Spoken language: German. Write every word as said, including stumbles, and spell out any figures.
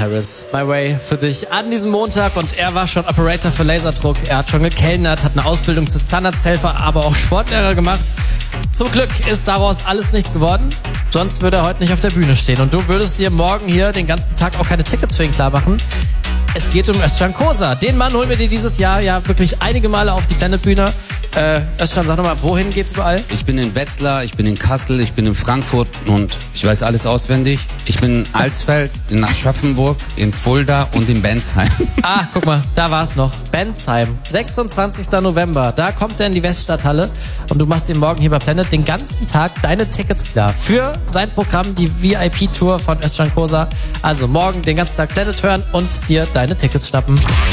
Harris, My Way für dich an diesem Montag. Und er war schon Operator für Laserdruck. Er hat schon gekellnert, hat eine Ausbildung zu Zahnarzthelfer, aber auch Sportlehrer gemacht. Zum Glück ist daraus alles nichts geworden. Sonst würde er heute nicht auf der Bühne stehen. Und du würdest dir morgen hier den ganzen Tag auch keine Tickets für ihn klar machen. Es geht um Özcan Kosa. Den Mann holen wir dir dieses Jahr ja wirklich einige Male auf die Planet-Bühne. Äh, Özcan, sag nochmal, wohin geht's überall? Ich bin in Wetzlar, ich bin in Kassel, ich bin in Frankfurt und ich weiß alles auswendig. Ich bin in Alsfeld, in Aschaffenburg, in Fulda und in Bensheim. Ah, guck mal, da war's noch. Bensheim, sechsundzwanzigster November. Da kommt er in die Weststadthalle und du machst ihm morgen hier bei Planet den ganzen Tag deine Tickets klar. Für sein Programm, die V I P-Tour von Özcan Kosa. Also morgen den ganzen Tag Planet hören und dir deine Tickets schnappen.